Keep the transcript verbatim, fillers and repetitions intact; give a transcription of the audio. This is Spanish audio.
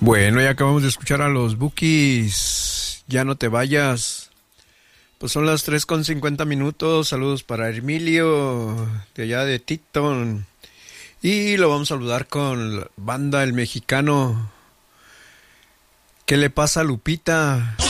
Bueno, ya acabamos de escuchar a los Bukis. Ya no te vayas. Pues son las tres con cincuenta minutos. Saludos para Emilio, de allá de Titon. Y lo vamos a saludar con la banda El Mexicano. ¿Qué le pasa a Lupita?